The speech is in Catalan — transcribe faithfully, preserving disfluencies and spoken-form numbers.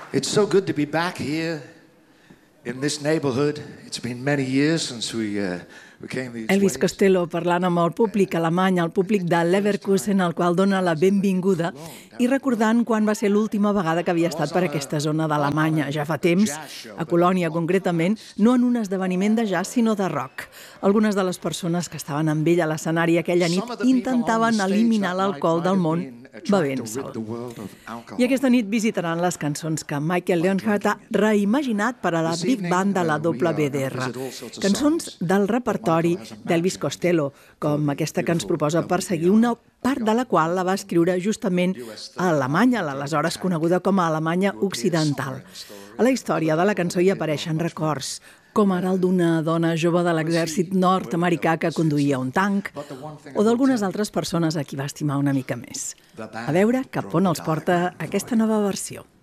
It's so good to be back here in this neighborhood. It's been many years since we uh, we came these Elvis ways. Costello parlant amb el públic alemany, el públic de Leverkusen, al qual dona la benvinguda, i recordant quan va ser l'última vegada que havia estat per aquesta zona d'Alemanya, ja fa temps, a Colònia concretament, no en un esdeveniment de jazz, sinó de rock. Algunes de les persones que estaven amb ell a l'escenari aquella nit intentaven eliminar l'alcohol del món bevent-se'l. I aquesta nit visitaran les cançons que Michael Leonhardt ha reimaginat per a la Big Band de la W D R. Cançons del repertori d'Elvis Costello, com aquesta que ens proposa Perseguir, una part de la qual la va escriure justament a Alemanya, l'aleshores coneguda com a Alemanya Occidental. A la història de la cançó hi apareixen records, com ara el d'una dona jove de l'exèrcit nord-americà que conduïa un tanc, o d'algunes altres persones a qui va estimar una mica més. A veure cap on els porta aquesta nova versió.